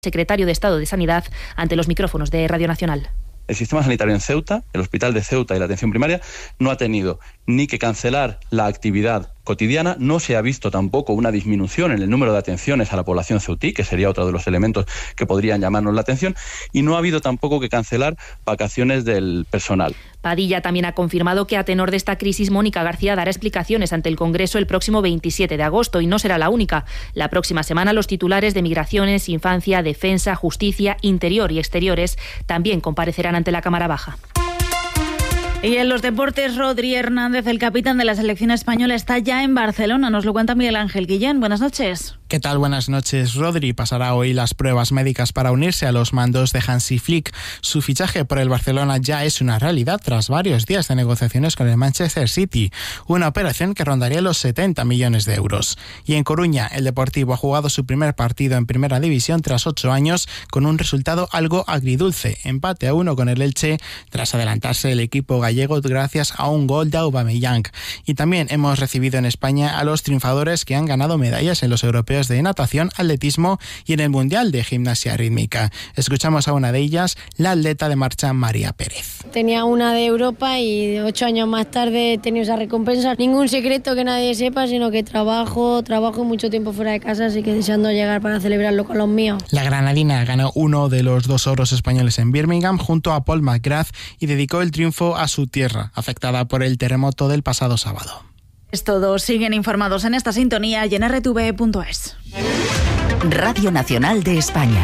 secretario de Estado de Sanidad, ante los micrófonos de Radio Nacional. El sistema sanitario en Ceuta, el hospital de Ceuta y la atención primaria, no ha tenido ni que cancelar la actividad cotidiana, no se ha visto tampoco una disminución en el número de atenciones a la población ceutí, que sería otro de los elementos que podrían llamarnos la atención, y no ha habido tampoco que cancelar vacaciones del personal. Padilla también ha confirmado que a tenor de esta crisis, Mónica García dará explicaciones ante el Congreso el próximo 27 de agosto y no será la única. La próxima semana los titulares de Migraciones, Infancia, Defensa, Justicia, Interior y Exteriores también comparecerán ante la Cámara Baja. Y en los deportes, Rodri Hernández, el capitán de la selección española, está ya en Barcelona. Nos lo cuenta Miguel Ángel Guillén. Buenas noches. ¿Qué tal? Buenas noches. Rodri pasará hoy las pruebas médicas para unirse a los mandos de Hansi Flick. Su fichaje por el Barcelona ya es una realidad tras varios días de negociaciones con el Manchester City, una operación que rondaría los 70 millones de euros. Y en Coruña, el Deportivo ha jugado su primer partido en Primera División tras 8 años con un resultado algo agridulce, empate a 1 con el Elche, tras adelantarse el equipo gallego gracias a un gol de Aubameyang. Y también hemos recibido en España a los triunfadores que han ganado medallas en los europeos de natación, atletismo y en el Mundial de Gimnasia Rítmica. Escuchamos a una de ellas, la atleta de marcha María Pérez. Tenía una de Europa y 8 años más tarde he tenido esa recompensa. Ningún secreto que nadie sepa, sino que trabajo mucho tiempo fuera de casa, así que deseando llegar para celebrarlo con los míos. La granadina ganó uno de los 2 oros españoles en Birmingham junto a Paul McGrath y dedicó el triunfo a su tierra, afectada por el terremoto del pasado sábado. Es todo. Siguen informados en esta sintonía y en rtv.es. Radio Nacional de España.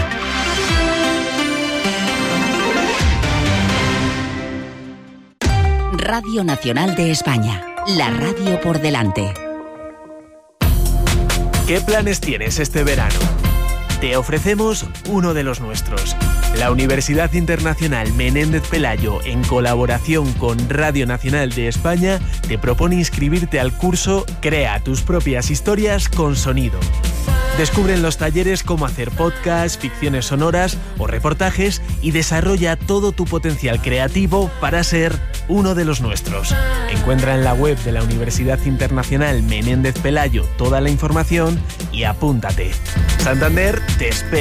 Radio Nacional de España. La radio por delante. ¿Qué planes tienes este verano? Te ofrecemos uno de los nuestros. La Universidad Internacional Menéndez Pelayo, en colaboración con Radio Nacional de España, te propone inscribirte al curso Crea tus propias historias con sonido. Descubre en los talleres cómo hacer podcasts, ficciones sonoras o reportajes y desarrolla todo tu potencial creativo para ser uno de los nuestros. Encuentra en la web de la Universidad Internacional Menéndez Pelayo toda la información y apúntate. Santander te espera.